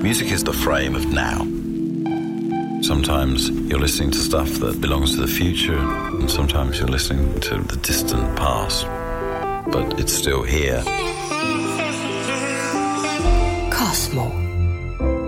Music is the frame of now. Sometimes you're listening to stuff that belongs to the future, and sometimes you're listening to the distant past. But it's still here. Cosmo.